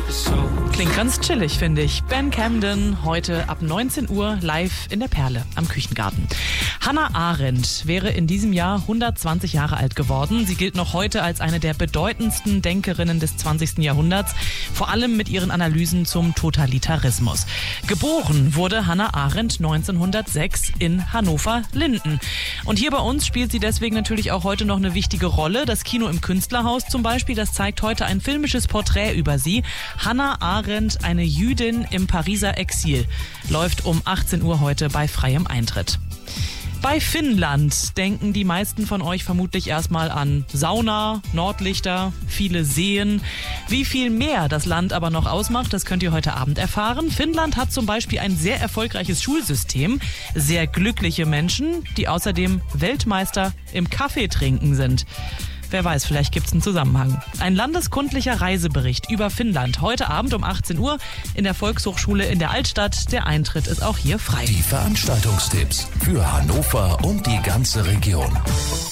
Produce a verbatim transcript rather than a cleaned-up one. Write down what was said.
Klingt ganz chillig, finde ich. Ben Camden, heute ab neunzehn Uhr live in der Perle am Küchengarten. Hannah Arendt wäre in diesem Jahr hundertzwanzig Jahre alt geworden. Sie gilt noch heute als eine der bedeutendsten Denkerinnen des zwanzigsten Jahrhunderts, vor allem mit ihren Analysen zum Totalitarismus. Geboren wurde Hannah Arendt neunzehnhundertsechs in Hannover-Linden. Und hier bei uns spielt sie deswegen natürlich auch heute noch eine wichtige Rolle. Das Kino im Künstlerhaus zum Beispiel, das zeigt heute ein filmisches Porträt über sie. Hannah Arendt, eine Jüdin im Pariser Exil, läuft um achtzehn Uhr heute bei freiem Eintritt. Bei Finnland denken die meisten von euch vermutlich erstmal an Sauna, Nordlichter, viele Seen. Wie viel mehr das Land aber noch ausmacht, das könnt ihr heute Abend erfahren. Finnland hat zum Beispiel ein sehr erfolgreiches Schulsystem, sehr glückliche Menschen, die außerdem Weltmeister im Kaffeetrinken sind. Wer weiß, vielleicht gibt es einen Zusammenhang. Ein landeskundlicher Reisebericht über Finnland. Heute Abend um achtzehn Uhr in der Volkshochschule in der Altstadt. Der Eintritt ist auch hier frei. Die Veranstaltungstipps für Hannover und die ganze Region.